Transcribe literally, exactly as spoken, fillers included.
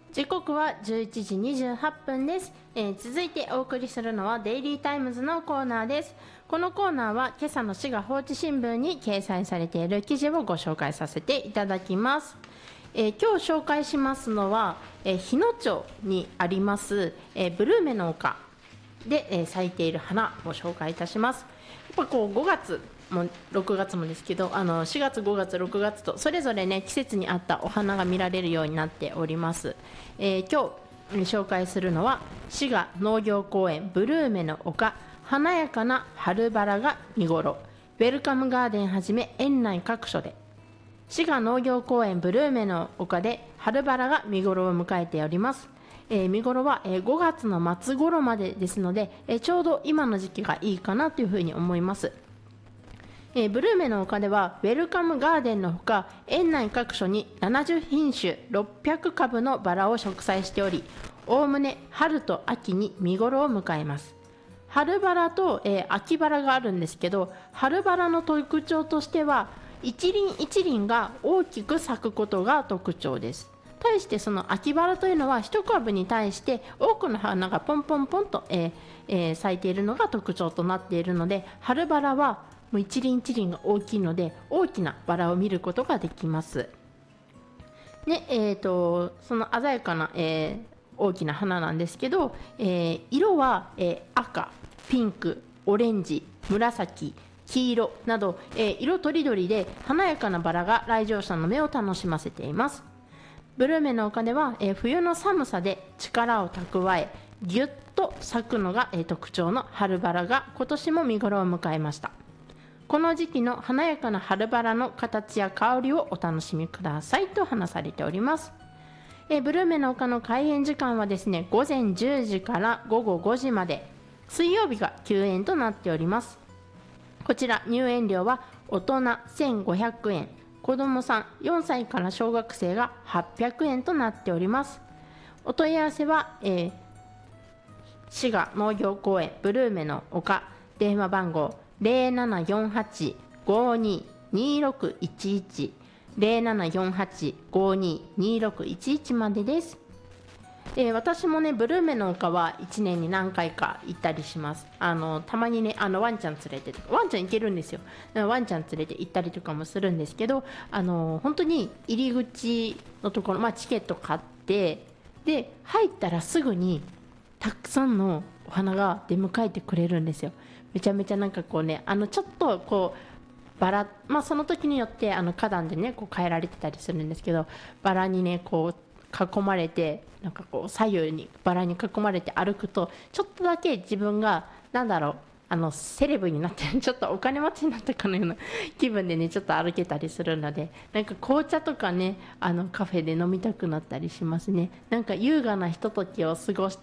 時刻はじゅういちじにじゅうはっぷんです、えー、続いてお送りするのはデイリータイムズのコーナーです。このコーナーは今朝の滋賀放置新聞に掲載されている記事をご紹介させていただきます。えー、今日紹介しますのは、えー、日野町にあります、えー、ブルーメの丘で、えー、咲いている花を紹介いたします。やっぱこうごがつもろくがつもですけど、あのしがつごがつろくがつとそれぞれね季節に合ったお花が見られるようになっております。えー、今日紹介するのは滋賀農業公園ブルーメの丘、華やかな春バラが見頃、ウェルカムガーデンはじめ園内各所で。滋賀農業公園ブルーメの丘で春バラが見頃を迎えております。えー、見頃は、えー、ごがつの末頃までですので、えー、ちょうど今の時期がいいかなというふうに思います。えー、ブルーメの丘ではウェルカムガーデンのほか園内各所にななじゅうひんしゅろっぴゃくかぶのバラを植栽しており、おおむね春と秋に見頃を迎えます。春バラと、えー、秋バラがあるんですけど、春バラの特徴としては一輪一輪が大きく咲くことが特徴です。対してその秋バラというのは一株に対して多くの花がポンポンポンと、えーえー、咲いているのが特徴となっているので、春バラはもう一輪一輪が大きいので大きなバラを見ることができます。ねえー、とその鮮やかな、えー、大きな花なんですけど、えー、色は、えー、赤、ピンク、オレンジ、紫、黄色など、えー、色とりどりで華やかなバラが来場者の目を楽しませています。ブルーメの丘では、えー、冬の寒さで力を蓄えぎゅっと咲くのが、えー、特徴の春バラが今年も見頃を迎えました。この時期の華やかな春バラの形や香りをお楽しみくださいと話されております。えブルーメの丘の開園時間はですね、ごぜんじゅうじからごごごじまで、水曜日が休園となっております。こちら入園料は大人せんごひゃくえん、子どもさんよんさいから小学生がはっぴゃくえんとなっております。お問い合わせは、えー、滋賀農業公園ブルーメの丘、電話番号ゼロななよんはち ごににろくいちいち ゼロななよんはち ごににろくいちいちまでです。えー、私もねブルーメの丘はいちねんに何回か行ったりします。あのたまにねあのワンちゃん連れてワンちゃん行けるんですよ。ワンちゃん連れて行ったりとかもするんですけど、あの本当に入り口のところ、まあ、チケット買ってで入ったらすぐにたくさんのお花が出迎えてくれるんですよ。めちゃめちゃなんかこうね、あのちょっとこうバラ、まあその時によってあの花壇でねこう変えられてたりするんですけど、バラにねこう囲まれて、なんかこう左右にバラに囲まれて歩くとちょっとだけ自分がなんだろうあのセレブになってちょっとお金持ちになったかのような気分でねちょっと歩けたりするので、なんか紅茶とかねあのカフェで飲みたくなったりしますね。なんか優雅なひとときを過ごし